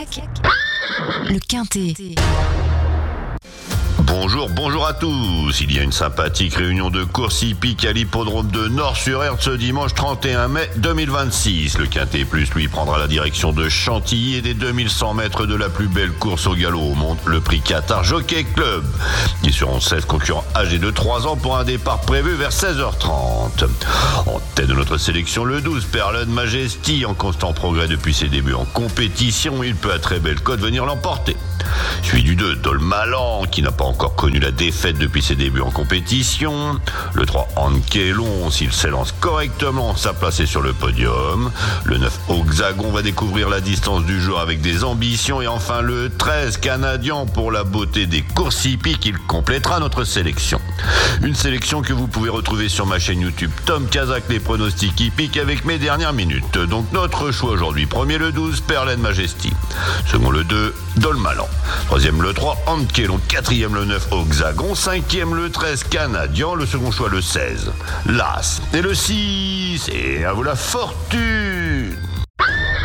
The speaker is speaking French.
Siècle, le Quintet. Bonjour à tous. Il y a une sympathique réunion de course hippique à l'hippodrome de Nord-sur-Erdre ce dimanche 31 mai 2026. Le Quintet Plus, lui, prendra la direction de Chantilly et des 2100 mètres de la plus belle course au galop au monde, le prix Qatar Jockey Club. Ils seront 16 concurrents âgés de 3 ans pour un départ prévu vers 16h30. En tête de notre sélection, le 12, Perlen Majesty, en constant progrès depuis ses débuts en compétition. Il peut à très belle cote venir l'emporter. Suivi du 2, Dolmalan, qui n'a pas encore connu la défaite depuis ses débuts en compétition. Le 3, Ankelon, s'il s'élance correctement, sa place est sur le podium. Le 9, Hexagon, va découvrir la distance du jour avec des ambitions. Et enfin le 13, Canadien, pour la beauté des courses hippiques, il complétera notre sélection. Une sélection que vous pouvez retrouver sur ma chaîne YouTube Tom Kazak, les pronostics hippiques avec mes dernières minutes. Donc notre choix aujourd'hui: premier le 12, Perlen Majesty. Second le 2, Dolmalan. Troisième le 3, Ankelon. Quatrième le 9, Hexagon. Cinquième le 13, Canadien. Le second choix le 16, Las. Et le 6, et à vous la fortune.